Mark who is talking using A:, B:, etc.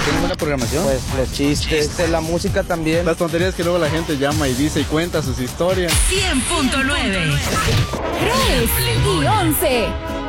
A: tiene buena programación.
B: Pues los chistes, la música también.
C: Las tonterías que luego la gente llama y dice y cuenta sus historias.
D: 100.9.
E: 3 y 11.